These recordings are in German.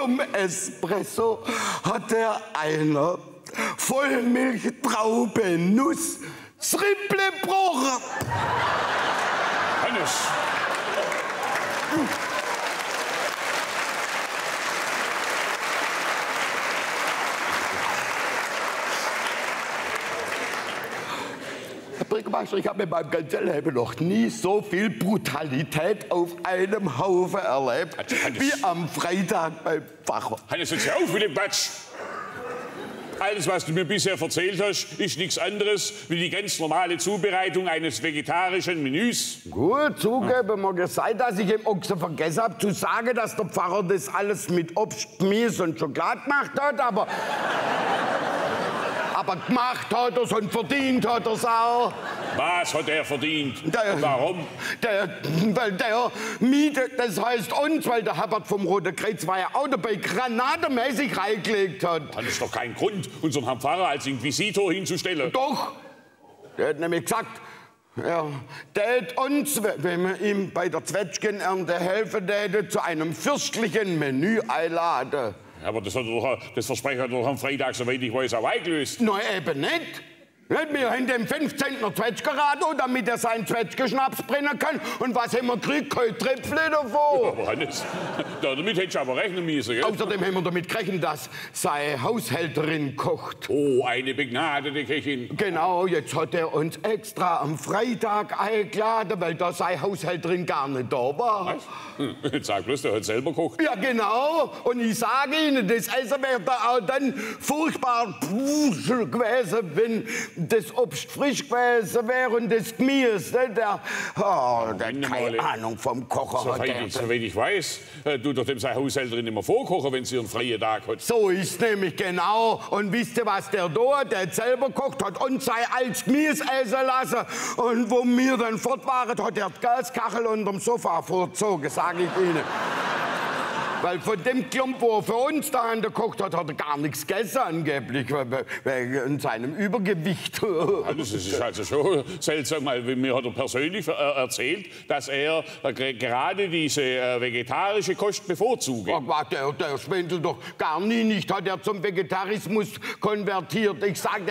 zum Espresso hat er einer Vollmilch-Traube-Nuss Triple gebrochen. Hannes. Herr Bürgermeister, ich habe in meinem ganzen Leben noch nie so viel Brutalität auf einem Haufen erlebt wie am Freitag beim Pfarrer. Hannes, jetzt hör auf mit dem Quatsch. Alles, was du mir bisher erzählt hast, ist nichts anderes wie die ganz normale Zubereitung eines vegetarischen Menüs. Gut, zugeben mag es sein, dass ich im Ochsen vergessen habe, zu sagen, dass der Pfarrer das alles mit Obst, Gemüse und Schokolade gemacht hat, aber gemacht hat er's und verdient hat er's auch. Was hat er verdient? Warum? Weil der Miete, das heißt uns, weil der Herbert vom Roten Kreuz war ja auch dabei, granatemäßig reingelegt hat. Das ist doch kein Grund, unseren Herrn Pfarrer als Inquisitor hinzustellen. Doch, der hat nämlich gesagt, ja, der hat uns, wenn wir ihm bei der Zwetschgenernte helfen täten, zu einem fürstlichen Menü einladen. Aber das Versprechen hat er doch am Freitag, soweit ich weiß, auch eingelöst. Nein, eben nicht. Wir haben dem 15. Zwetschgenradio, damit er seinen Zwetschgenschnaps bringen kann. Und was haben wir gekriegt? Kein Tröpfchen davon. Aber Hannes, damit hättest du aber rechnen müssen, gell? Außerdem haben wir damit gerechnet, dass seine Haushälterin kocht. Oh, eine begnadete Köchin. Genau, jetzt hat er uns extra am Freitag eingeladen, weil da seine Haushälterin gar nicht da war. Was? Jetzt sag bloß, der hat selber gekocht. Ja, genau. Und ich sage Ihnen, das Essen wäre da auch dann furchtbar gewesen, wenn das Obst frisch gewesen wäre und das Gemüse, ne? Der keine Ahnung vom Kocher hat. Soweit ich weiß, tut doch dem seine Haushälterin immer vorkochen, wenn sie ihren freien Tag hat. So ist nämlich genau. Und wisst ihr, was der da hat? Der hat selber gekocht, hat uns sein altes Gemüse essen lassen. Und wo wir dann fort waren, hat er die Gaskachel unterm Sofa vorgezogen, sage ich Ihnen. Weil von dem Klump, wo er für uns da gekocht hat, hat er gar nichts gegessen, angeblich, wegen seinem Übergewicht. Das ist also schon seltsam, weil mir hat er persönlich erzählt, dass er gerade diese vegetarische Kost bevorzuge. Ach, der schwindelt doch gar nie nicht, hat er zum Vegetarismus konvertiert. Ich sag,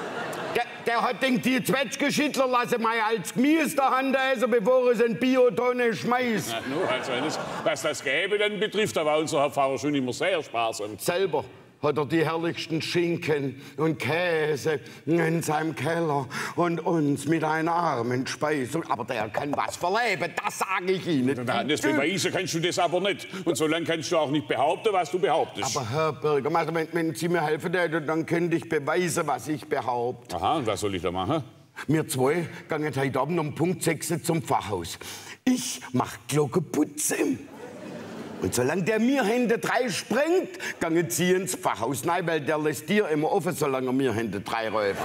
der hat die Zwetschgenschüttler lassen mal als Gemüse der Hand essen, bevor es in Biotonne schmeißt. Na, nur, also was das Gäbe dann betrifft, da war unser Herr Pfarrer schon immer sehr sparsam. Selber hat er die herrlichsten Schinken und Käse in seinem Keller und uns mit einer armen Speisung. Aber der kann was verleben, das sage ich Ihnen. Das beweisen kannst du das aber nicht. Und so lange kannst du auch nicht behaupten, was du behauptest. Aber Herr Bürgermeister, wenn Sie mir helfen täten, dann könnte ich beweisen, was ich behaupte. Aha, und was soll ich da machen? Wir zwei gehen heute Abend um Punkt 6 zum Pfarrhaus. Ich mach Glockenputze. Und solange der mir Hände 3 sprengt, gehen Sie ins Pfarrhaus rein, weil der lässt dir immer offen, solange mir Hände 3 räufen.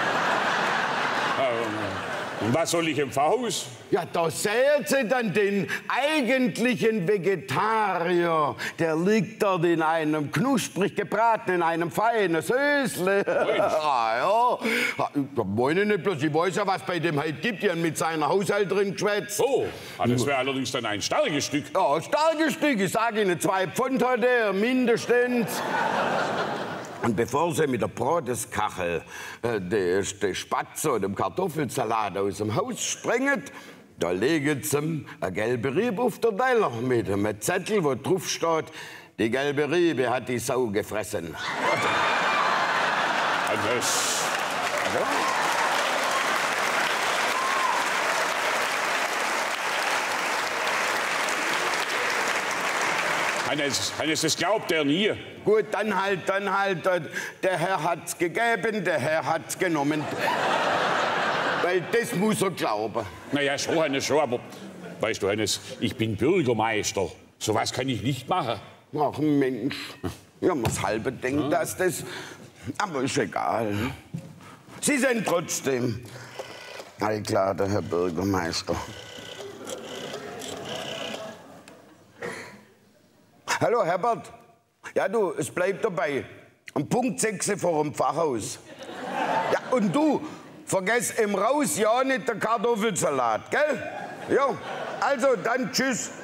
Und was soll ich im Pfarrhaus? Ja, da sehen Sie dann den eigentlichen Vegetarier. Der liegt dort in einem knusprig gebraten, in einem feinen Sösle. Ja. Da meine ich nicht bloß, ich weiß ja, was bei dem heute gibt. Die haben mit seiner Haushälterin geschwätzt. Oh, das wäre allerdings dann ein starkes Stück. Ja, ein starkes Stück. Ich sage Ihnen, 2 Pfund hat er, mindestens. Und bevor Sie mit der Broteskachel die Spatze und dem Kartoffelsalat aus dem Haus springen, da legen Sie eine gelbe Riebe auf den Teller mit einem Zettel, wo drauf steht, die gelbe Riebe hat die Sau gefressen. Hannes, das glaubt er nie. Gut, dann halt. Der Herr hat's gegeben, der Herr hat's genommen. Weil das muss er glauben. Naja, schon, Hannes, schon, aber weißt du, Hannes, ich bin Bürgermeister. So was kann ich nicht machen. Ach Mensch, ja, man's halbe denkt, dass das... Aber ist egal. Sie sind trotzdem allglader Herr Bürgermeister. Hallo, Herbert. Ja, du, es bleibt dabei. Um Punkt 6 vor dem Pfarrhaus. Ja, und du, vergiss im Raus ja nicht den Kartoffelsalat, gell? Ja, also dann tschüss.